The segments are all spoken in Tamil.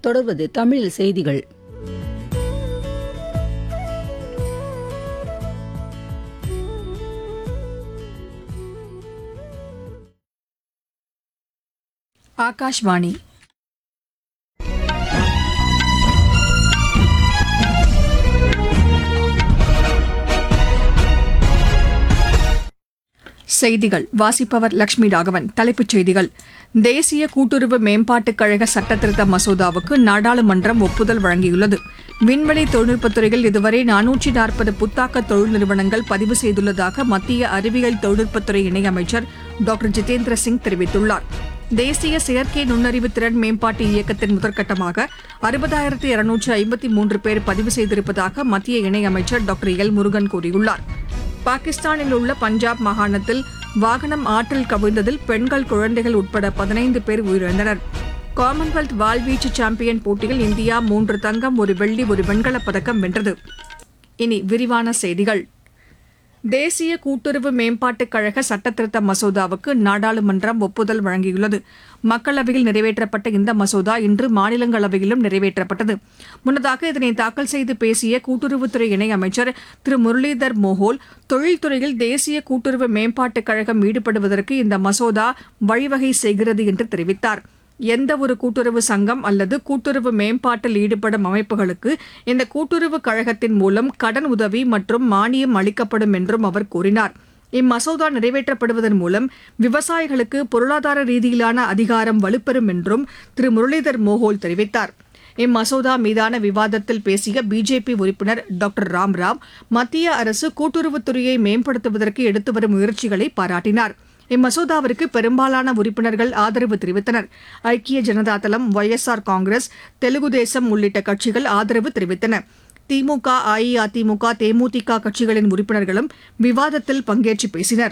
தொடர்வது தமிழில் செய்திகள். ஆகாஷ்வாணி. செய்திகள் வாசிப்பவர் லட்சுமி ராகவன். தலைப்புச் செய்திகள்: தேசிய கூட்டுறவு மேம்பாட்டுக் கழக சட்டத்திருத்த மசோதாவுக்கு நாடாளுமன்றம் ஒப்புதல் வழங்கியுள்ளது. விண்வெளி தொழில்நுட்பத் துறையில் இதுவரை 440 புத்தாக்க தொழில் நிறுவனங்கள் பதிவு செய்துள்ளதாக மத்திய அறிவியல் தொழில்நுட்பத்துறை இணையமைச்சர் டாக்டர் ஜிதேந்திர சிங் தெரிவித்துள்ளார். தேசிய செயற்கை நுண்ணறிவு திறன் மேம்பாட்டு இயக்கத்தின் முதற்கட்டமாக 60,253 பேர் பதிவு செய்திருப்பதாக மத்திய இணையமைச்சர் டாக்டர் எல் முருகன் கூறியுள்ளார். பாகிஸ்தானில் உள்ள பஞ்சாப் மாகாணத்தில் வாகனம் ஆற்றில் கவிழ்ந்ததில் பெண்கள், குழந்தைகள் உட்பட 15 பேர் உயிரிழந்தனர். காமன்வெல்த் வாள்வீச்சு சாம்பியன் போட்டியில் இந்தியா 3 தங்கம், 1 வெள்ளி, 1 வெண்கலப் பதக்கம் வென்றது. இனி விரிவான செய்திகள். தேசிய கூட்டுறவு மேம்பாட்டுக் கழக சட்டத்திருத்த மசோதாவுக்கு நாடாளுமன்றம் ஒப்புதல் வழங்கியுள்ளது. மக்களவையில் நிறைவேற்றப்பட்ட இந்த மசோதா இன்று மாநிலங்களவையிலும் நிறைவேற்றப்பட்டது. முன்னதாக இதனை தாக்கல் செய்து பேசிய கூட்டுறவுத்துறை இணையமைச்சர் திரு முரளிதர் மோஹோல், தொழில்துறையில் தேசிய கூட்டுறவு மேம்பாட்டுக் கழகம் ஈடுபடுவதற்கு இந்த மசோதா வழிவகை செய்கிறது என்று தெரிவித்தார். எந்தவொரு கூட்டுறவு சங்கம் அல்லது கூட்டுறவு மேம்பாட்டில் ஈடுபடும் அமைப்புகளுக்கு இந்த கூட்டுறவு கழகத்தின் மூலம் கடன் உதவி மற்றும் மானியம் அளிக்கப்படும் என்றும் அவர் கூறினார். இம்மசோதா நிறைவேற்றப்படுவதன் மூலம் விவசாயிகளுக்கு பொருளாதார ரீதியிலான அதிகாரம் வலுப்பெறும் என்றும் திரு முரளிதர் மோஹோல் தெரிவித்தார். இம்மசோதா மீதான விவாதத்தில் பேசிய பிஜேபி உறுப்பினர் டாக்டர் ராம்ராவ், மத்திய அரசு கூட்டுறவுத்துறையை மேம்படுத்துவதற்கு எடுத்து வரும் முயற்சிகளை பாராட்டினார். இம்மசோதாவிற்கு பெரும்பாலான உறுப்பினர்கள் ஆதரவு தெரிவித்தனர். ஐக்கிய ஜனதா தளம், ஒய்எஸ்ஆர் காங்கிரஸ், தெலுங்கு தேசம் உள்ளிட்ட கட்சிகள் ஆதரவு தெரிவித்தன. திமுக, அஇஅதிமுக, தேமுதிக கட்சிகளின் உறுப்பினர்களும் விவாதத்தில் பங்கேற்று பேசினர்.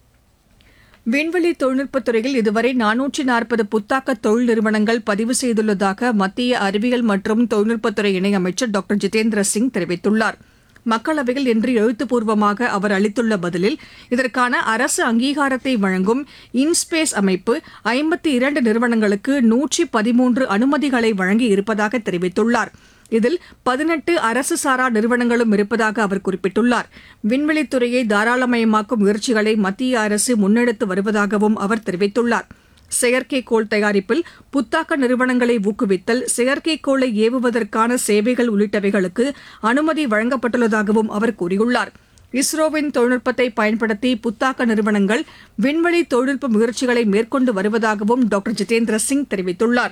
விண்வெளி தொழில்நுட்பத் துறையில் இதுவரை 440 புத்தாக்க தொழில் நிறுவனங்கள் பதிவு செய்துள்ளதாக மத்திய அறிவியல் மற்றும் தொழில்நுட்பத்துறை இணையமைச்சர் டாக்டர் ஜிதேந்திர சிங் தெரிவித்துள்ளார். மக்களவையில் இன்று எழுத்துப்பூர்வமாக அவர் அளித்துள்ள பதிலில், இதற்கான அரசு அங்கீகாரத்தை வழங்கும் இன்ஸ்பேஸ் அமைப்பு 52 நிறுவனங்களுக்கு 113 அனுமதிகளை வழங்கி இருப்பதாக தெரிவித்துள்ளார். இதில் 18 அரசு சாரா நிறுவனங்களும் இருப்பதாக அவர் குறிப்பிட்டுள்ளார். விண்வெளித்துறையை தாராளமயமாக்கும் முயற்சிகளை மத்திய அரசு முன்னெடுத்து வருவதாகவும் அவர் தெரிவித்துள்ளார். செயற்கைக்கோள் தயாரிப்பில் புத்தாக்க நிறுவனங்களை ஊக்குவித்தல், செயற்கைக்கோளை ஏவுவதற்கான சேவைகள் உள்ளிட்டவைகளுக்கு அனுமதி வழங்கப்பட்டுள்ளதாகவும் அவர் கூறியுள்ளார். இஸ்ரோவின் தொழில்நுட்பத்தை பயன்படுத்தி புத்தாக்க நிறுவனங்கள் விண்வெளி தொழில்நுட்ப முயற்சிகளை மேற்கொண்டு வருவதாகவும் டாக்டர் ஜிதேந்திர சிங் தெரிவித்துள்ளார்.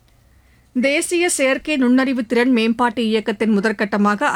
தேசிய செயற்கை நுண்ணறிவு திறன் மேம்பாட்டு இயக்கத்தின் முதற்கட்டமாக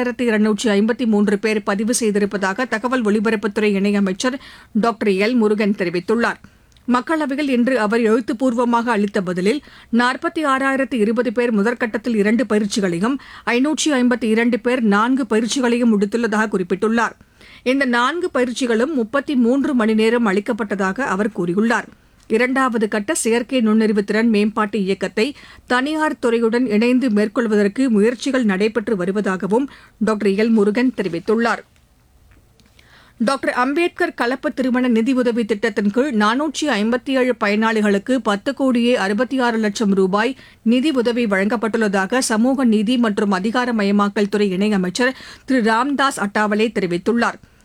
60,253 பேர் பதிவு செய்திருப்பதாக தகவல் ஒலிபரப்புத்துறை இணையமைச்சர் டாக்டர் எல் முருகன் தெரிவித்துள்ளார். மக்களவையில் இன்று அவர் எழுத்துப்பூர்வமாக அளித்த பதிலில், 46,020 பேர் முதற்கட்டத்தில் 2 பயிற்சிகளையும் 552 பேர் 4 பயிற்சிகளையும் முடித்துள்ளதாக குறிப்பிட்டுள்ளார். இந்த 4 பயிற்சிகளும் 33 மணி நேரம் அளிக்கப்பட்டதாக அவர் கூறியுள்ளார். 2வது கட்ட செயற்கை நுண்ணறிவு திறன் மேம்பாட்டு இயக்கத்தை தனியார் துறையுடன் இணைந்து மேற்கொள்வதற்கு முயற்சிகள் நடைபெற்று வருவதாகவும் டாக்டர் எல் முருகன் தெரிவித்துள்ளார். டாக்டர் அம்பேத்கர் கலப்பு திருமண நிதியுதவி திட்டத்தின் கீழ் 457 பயனாளிகளுக்கு 10,66,00,000 ரூபாய் நிதி உதவி வழங்கப்பட்டுள்ளதாக சமூக நீதி மற்றும் அதிகாரமயமாக்கல் துறை இணையமைச்சர் திரு ராம்தாஸ் அட்டாவலே தெரிவித்துள்ளார்.